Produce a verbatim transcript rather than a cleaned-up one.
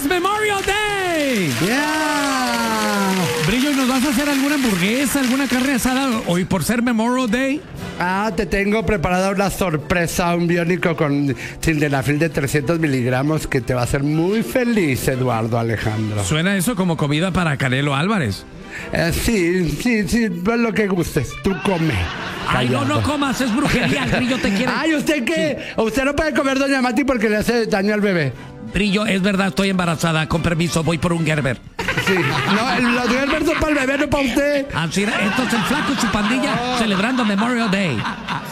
Memorial Day. Yeah. Brillo, ¿y nos vas a hacer alguna hamburguesa, alguna carne asada hoy por ser Memorial Day? Ah, te tengo preparada una sorpresa, un biónico con sildenafil de trescientos miligramos que te va a hacer muy feliz, Eduardo Alejandro. Suena eso como comida para Canelo Álvarez. Eh, sí, sí, sí, pues lo que gustes, tú come. Ay, no, Callado. no comas, es brujería, el Brillo te quiere. Ay, ¿usted qué? Usted no puede comer, doña Mati, porque le hace daño al bebé. Brillo, es verdad, estoy embarazada, con permiso, voy por un Gerber. Sí, no, el- los Gerber son para el bebé, no para usted. Así, esto es el Flaco y su pandilla celebrando Memorial Day.